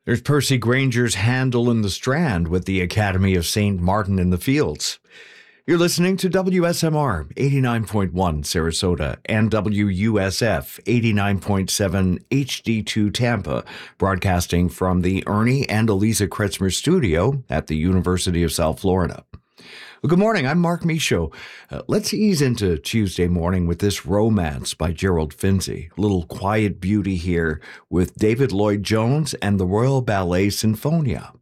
There's Percy Granger's Handel in the Strand with the Academy of St. Martin in the Fields. You're listening to WSMR 89.1 Sarasota and WUSF 89.7 HD2 Tampa, broadcasting from the Ernie and Eliza Kretzmer studio at the University of South Florida. Well, good morning. I'm Mark Michaud. Let's ease into Tuesday morning with this Romance by Gerald Finzi. A little quiet beauty here with David Lloyd Jones and the Royal Ballet Sinfonia.